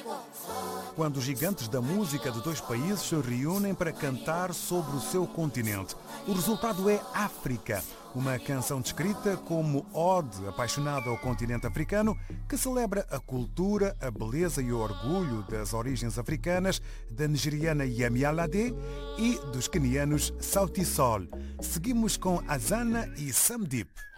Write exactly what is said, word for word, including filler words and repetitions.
Quando os gigantes da música de dois países se reúnem para cantar sobre o seu continente. O resultado é África, uma canção descrita como ode apaixonada ao continente africano, que celebra a cultura, a beleza e o orgulho das origens africanas da nigeriana Yemi Alade e dos quenianos Sauti Sol. Seguimos com Azana e Samdip.